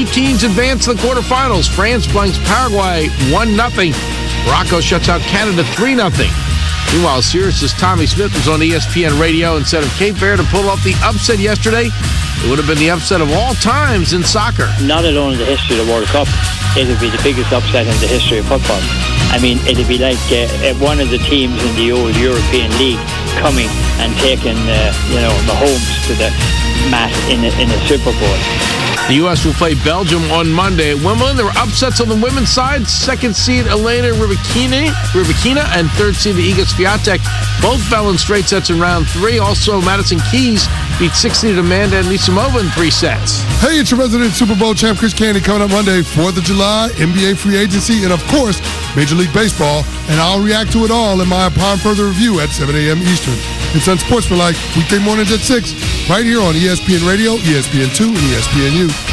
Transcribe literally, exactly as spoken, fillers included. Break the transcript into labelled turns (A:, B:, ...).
A: Two teams advance to the quarterfinals. France blanks Paraguay one nothing. Morocco shuts out Canada three nothing. Meanwhile, Sirius's Tommy Smith was on E S P N Radio and said if Cape Verde pulled off the upset yesterday, it would have been the upset of all times in soccer.
B: Not alone in the history of the World Cup, it would be the biggest upset in the history of football. I mean, it would be like uh, one of the teams in the old European League coming and taking, uh, you know, the homes to the mat in a, in a Super Bowl.
A: The U S will play Belgium on Monday at Wimbledon. There were upsets on the women's side. Second seed Elena Rybakina, Rybakina and third seed Iga Swiatek both fell in straight sets in round three. Also, Madison Keys beat sixth seed Amanda Anisimova in three sets.
C: Hey, it's your resident Super Bowl champ Chris Candy coming up Monday, fourth of July, N B A free agency, and of course, Major League Baseball. And I'll react to it all in my Upon Further Review at seven a.m. Eastern. It's Unsportsmanlike, weekday mornings at six, right here on E S P N Radio, E S P N two, and E S P N U.